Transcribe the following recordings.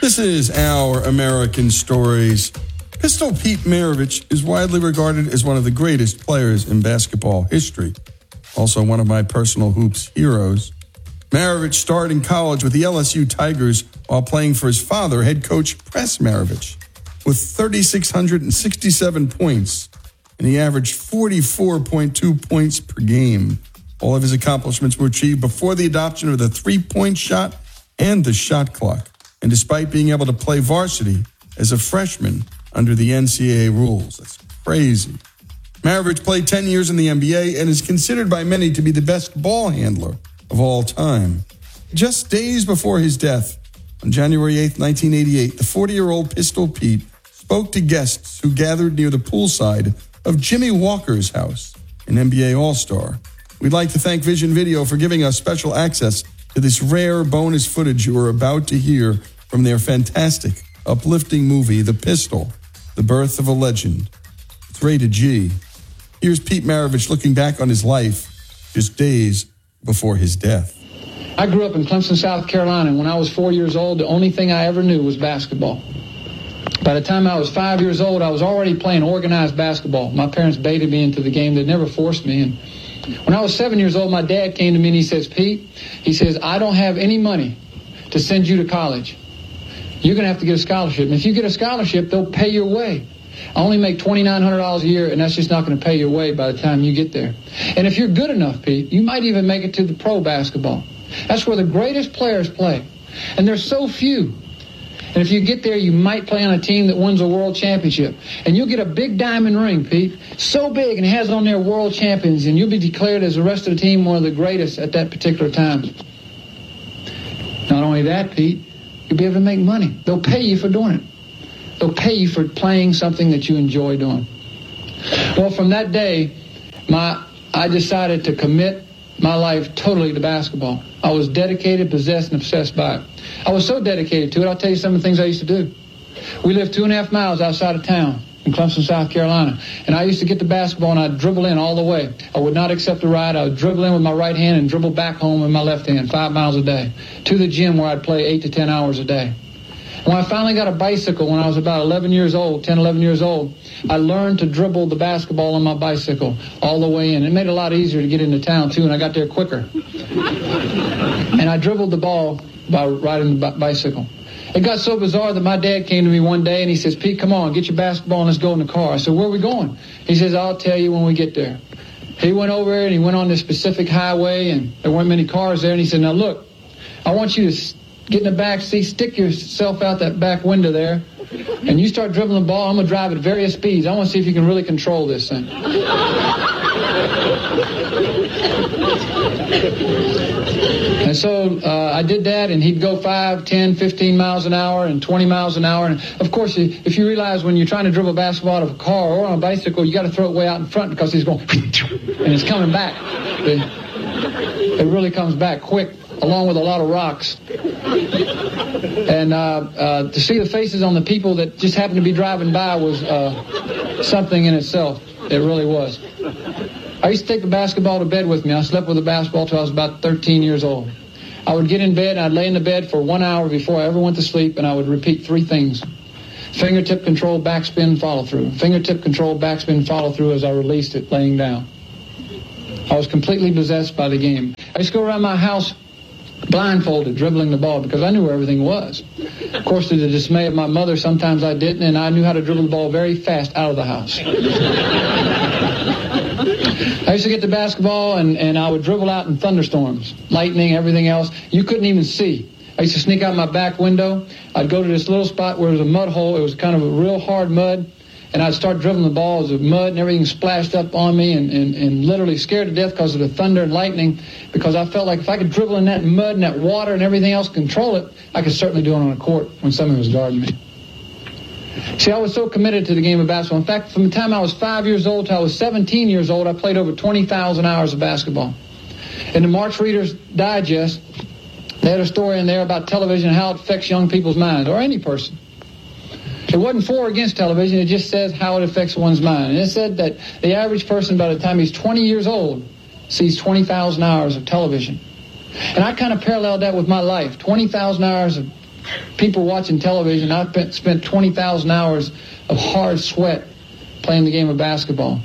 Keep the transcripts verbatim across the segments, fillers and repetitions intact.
This is Our American Stories. Pistol Pete Maravich is widely regarded as one of the greatest players in basketball history. Also one of my personal hoops heroes. Maravich started in college with the L S U Tigers while playing for his father, head coach Press Maravich, with three thousand six hundred sixty-seven points, and he averaged forty-four point two points per game. All of his accomplishments were achieved before the adoption of the three-point shot and the shot clock, and despite being able to play varsity as a freshman under the N C double A rules. That's crazy. Maravich played ten years in the N B A and is considered by many to be the best ball handler of all time. Just days before his death, on January eighth, nineteen eighty-eight, the forty-year-old Pistol Pete spoke to guests who gathered near the poolside of Jimmy Walker's house, an N B A All-Star. We'd like to thank Vision Video for giving us special access to this rare bonus footage you are about to hear from their fantastic, uplifting movie, The Pistol, The Birth of a Legend. It's rated G. Here's Pete Maravich looking back on his life just days before his death. I grew up in Clemson, South Carolina, and when I was four years old, the only thing I ever knew was basketball. By the time I was five years old, I was already playing organized basketball. My parents baited me into the game. They never forced me. And when I was seven years old, my dad came to me and he says, Pete, he says, I don't have any money to send you to college. You're going to have to get a scholarship. And if you get a scholarship, they'll pay your way. I only make twenty-nine hundred dollars a year, and that's just not going to pay your way by the time you get there. And if you're good enough, Pete, you might even make it to the pro basketball. That's where the greatest players play. And there's so few. And if you get there, you might play on a team that wins a world championship. And you'll get a big diamond ring, Pete, so big, and it has on there world champions, and you'll be declared as the rest of the team one of the greatest at that particular time. Not only that, Pete, you'll be able to make money. They'll pay you for doing it. They'll pay you for playing something that you enjoy doing. Well, from that day, my I decided to commit my life totally to basketball. I was dedicated, possessed, and obsessed by it. I was so dedicated to it, I'll tell you some of the things I used to do. We lived two and a half miles outside of town in Clemson, South Carolina. And I used to get the basketball and I'd dribble in all the way. I would not accept a ride. I would dribble in with my right hand and dribble back home with my left hand, five miles a day, to the gym where I'd play eight to ten hours a day. When I finally got a bicycle when I was about eleven years old, ten, eleven years old, I learned to dribble the basketball on my bicycle all the way in. It made it a lot easier to get into town, too, and I got there quicker. And I dribbled the ball by riding the bicycle. It got so bizarre that my dad came to me one day and he says, Pete, come on, get your basketball and let's go in the car. I said, where are we going? He says, I'll tell you when we get there. He went over and he went on this specific highway and there weren't many cars there. And he said, now look, I want you to get in the back seat, stick yourself out that back window there, and you start dribbling the ball. I'm going to drive at various speeds. I want to see if you can really control this thing. And so uh, I did that, and he'd go five, ten, fifteen miles an hour and twenty miles an hour. And, of course, if you realize when you're trying to dribble a basketball out of a car or on a bicycle, you got to throw it way out in front because he's going, and it's coming back. It, it really comes back quick, along with a lot of rocks. And uh, uh, to see the faces on the people that just happened to be driving by was uh, something in itself. It really was. I used to take the basketball to bed with me. I slept with the basketball till I was about thirteen years old. I would get in bed, and I'd lay in the bed for one hour before I ever went to sleep, and I would repeat three things. Fingertip control, backspin, follow through. Fingertip control, backspin, follow through as I released it laying down. I was completely possessed by the game. I used to go around my house blindfolded, dribbling the ball because I knew where everything was. Of course, to the dismay of my mother, sometimes I didn't, and I knew how to dribble the ball very fast out of the house. I used to get the basketball, and, and I would dribble out in thunderstorms, lightning, everything else. You couldn't even see. I used to sneak out my back window. I'd go to this little spot where there was a mud hole. It was kind of a real hard mud. And I'd start dribbling the ball as the mud and everything splashed up on me and, and, and literally scared to death because of the thunder and lightning, because I felt like if I could dribble in that mud and that water and everything else, control it, I could certainly do it on a court when somebody was guarding me. See, I was so committed to the game of basketball. In fact, from the time I was five years old till I was seventeen years old, I played over twenty thousand hours of basketball. In the March Reader's Digest, they had a story in there about television and how it affects young people's minds, or any person. It wasn't for or against television. It just says how it affects one's mind. And it said that the average person, by the time he's twenty years old, sees twenty thousand hours of television. And I kind of paralleled that with my life. twenty thousand hours of people watching television. I spent, spent twenty thousand hours of hard sweat playing the game of basketball.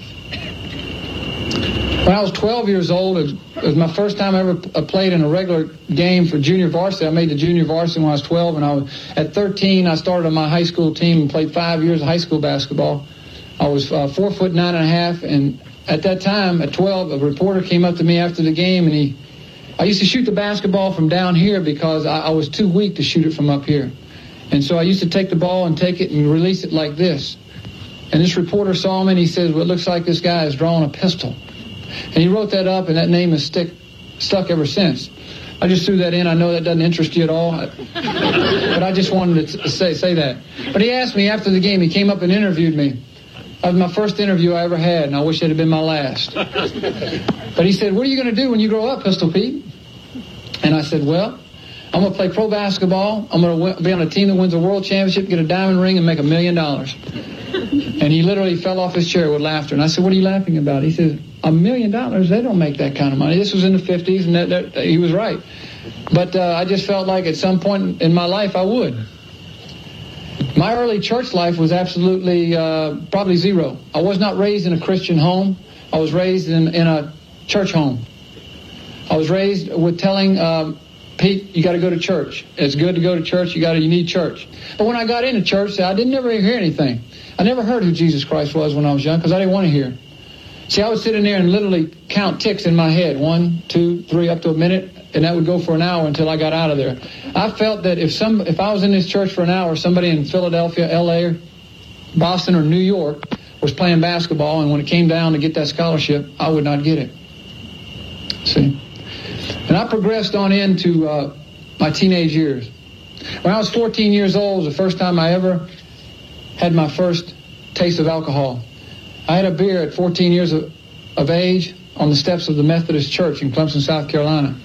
When I was twelve years old, it was my first time I ever played in a regular game for junior varsity. I made the junior varsity when I was twelve, and I was, at thirteen, I started on my high school team and played five years of high school basketball. I was uh, four foot nine and a half, and at that time, at twelve, a reporter came up to me after the game, and he, I used to shoot the basketball from down here because I, I was too weak to shoot it from up here. And so I used to take the ball and take it and release it like this. And this reporter saw me, and he says, well, it looks like this guy is drawing a pistol. And he wrote that up, and that name has stick, stuck ever since. I just threw that in. I know that doesn't interest you at all, but I just wanted to say, say that. But he asked me after the game, he came up and interviewed me. That was my first interview I ever had, and I wish it had been my last. But he said, what are you going to do when you grow up, Pistol Pete? And I said, well, I'm going to play pro basketball. I'm going to be on a team that wins a world championship, get a diamond ring, and make a million dollars. And he literally fell off his chair with laughter. And I said, what are you laughing about? He said, a million dollars? They don't make that kind of money. This was in the fifties, and that, that, he was right. But uh, I just felt like at some point in my life I would. My early church life was absolutely uh, probably zero. I was not raised in a Christian home. I was raised in, in a church home. I was raised with telling um, Pete, you got to go to church. It's good to go to church. You got to, you need church. But when I got into church, I didn't ever hear anything. I never heard who Jesus Christ was when I was young because I didn't want to hear. See, I would sit in there and literally count ticks in my head. One, two, three, up to a minute, and that would go for an hour until I got out of there. I felt that if some, if I was in this church for an hour, somebody in Philadelphia, L A, Boston, or New York was playing basketball, and when it came down to get that scholarship, I would not get it. See? And I progressed on into uh, my teenage years. When I was fourteen years old, it was the first time I ever had my first taste of alcohol. I had a beer at fourteen years of, of age on the steps of the Methodist Church in Clemson, South Carolina.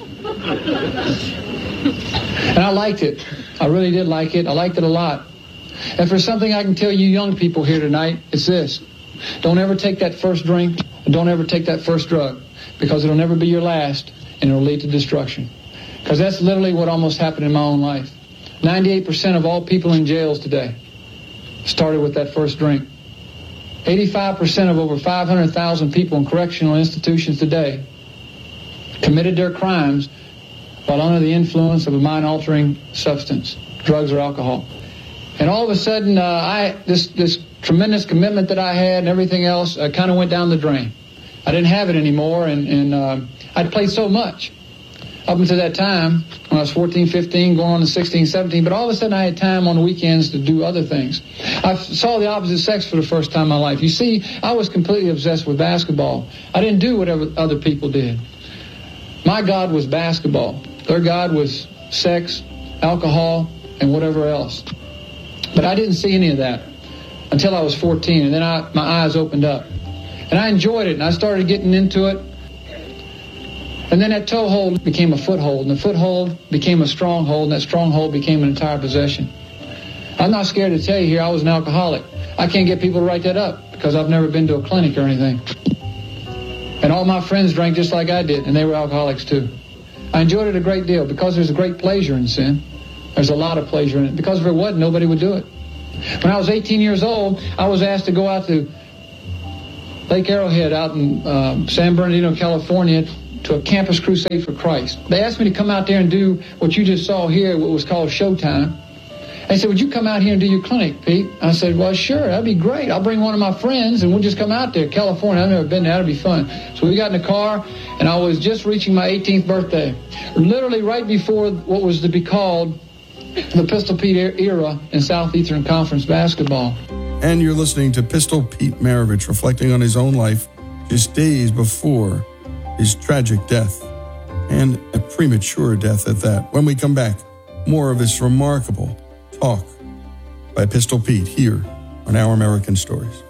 And I liked it. I really did like it. I liked it a lot. And for something I can tell you young people here tonight, it's this. Don't ever take that first drink, and don't ever take that first drug, because it'll never be your last, and it'll lead to destruction. Because that's literally what almost happened in my own life. ninety-eight percent of all people in jails today started with that first drink. eighty-five percent of over five hundred thousand people in correctional institutions today committed their crimes while under the influence of a mind-altering substance, drugs or alcohol. And all of a sudden, uh, I this this tremendous commitment that I had and everything else uh, kind of went down the drain. I didn't have it anymore, and, and uh, I'd played so much up until that time when I was fourteen, fifteen, going on to sixteen, seventeen. But all of a sudden, I had time on the weekends to do other things. I saw the opposite sex for the first time in my life. You see, I was completely obsessed with basketball. I didn't do whatever other people did. My God was basketball. Their God was sex, alcohol, and whatever else. But I didn't see any of that until I was fourteen, and then I, my eyes opened up. And I enjoyed it, and I started getting into it. And then that toehold became a foothold, and the foothold became a stronghold, and that stronghold became an entire possession. I'm not scared to tell you here I was an alcoholic. I can't get people to write that up because I've never been to a clinic or anything. And all my friends drank just like I did, and they were alcoholics too. I enjoyed it a great deal because there's a great pleasure in sin. There's a lot of pleasure in it. Because if there wasn't, nobody would do it. When I was eighteen years old, I was asked to go out to Lake Arrowhead out in uh, San Bernardino, California, to a campus crusade for Christ. They asked me to come out there and do what you just saw here, what was called Showtime. They said, would you come out here and do your clinic, Pete? I said, well, sure, that'd be great. I'll bring one of my friends, and we'll just come out there. California, I've never been there. That'd be fun. So we got in the car, and I was just reaching my eighteenth birthday. Literally right before what was to be called the Pistol Pete era in Southeastern Conference basketball. And you're listening to Pistol Pete Maravich reflecting on his own life just days before his tragic death, and a premature death at that. When we come back, more of this remarkable talk by Pistol Pete here on Our American Stories.